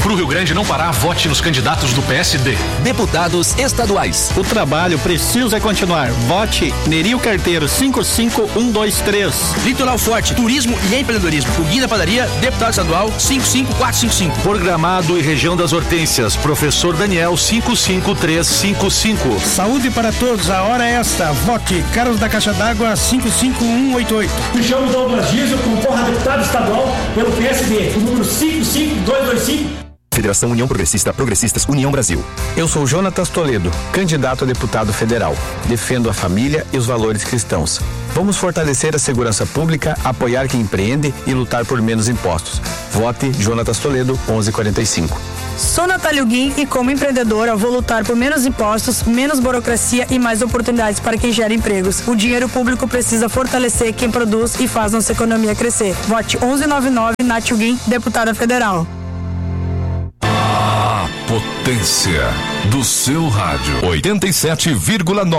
Pro Rio Grande não parar, vote nos candidatos do PSD. Deputados estaduais. O trabalho precisa continuar. Vote Nerio Carteiro 55123. Litoral Forte, turismo e empreendedorismo. O Guia da Padaria, deputado estadual 55455. Por Gramado e região das Hortênsias, professor Daniel 55355. Saúde para todos, a hora é esta. Vote Carlos da Caixa d'Água 55188. Me chamo Douglas Diesel, concorro a deputado estadual pelo PSD, o número 55225. Federação União Progressista, Progressistas União Brasil. Eu sou Jonatas Toledo, candidato a deputado federal. Defendo a família e os valores cristãos. Vamos fortalecer a segurança pública, apoiar quem empreende e lutar por menos impostos. Vote Jonatas Toledo, 1145. Sou Natália Guim e como empreendedora vou lutar por menos impostos, menos burocracia e mais oportunidades para quem gera empregos. O dinheiro público precisa fortalecer quem produz e faz nossa economia crescer. Vote 1199, Nath Guim, deputada federal. A potência do seu rádio. 87,9.